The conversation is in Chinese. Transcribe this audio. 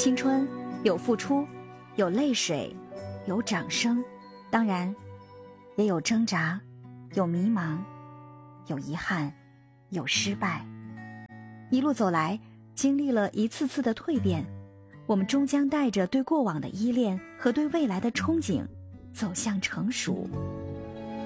青春有付出，有泪水，有掌声，当然也有挣扎，有迷茫，有遗憾，有失败。一路走来，经历了一次次的蜕变，我们终将带着对过往的依恋和对未来的憧憬走向成熟。